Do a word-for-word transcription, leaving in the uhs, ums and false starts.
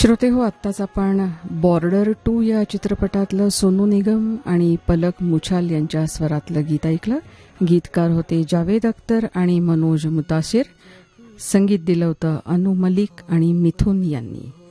श्रोते हो, आत्ताच आपण बॉर्डर टू या चित्रपटातलं सोनू निगम आणि पलक मुछाल यांच्या स्वरातलं गीत ऐकलं. गीतकार होते जावेद अख्तर आणि मनोज मुतासिर. संगीत दिलं होतं अनु मलिक आणि मिथुन यांनी.